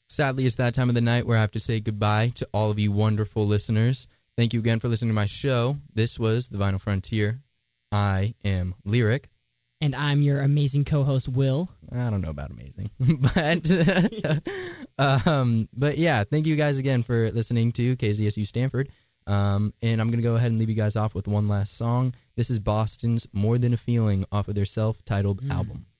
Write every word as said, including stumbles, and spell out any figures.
sadly, it's that time of the night where I have to say goodbye to all of you wonderful listeners. Thank you again for listening to my show. This was The Vinyl Frontier. I am Lyric. And I'm your amazing co-host, Will. I don't know about amazing. but, um, but yeah, thank you guys again for listening to K Z S U Stanford. Um, and I'm going to go ahead and leave you guys off with one last song. This is Boston's More Than a Feeling off of their self-titled mm. album.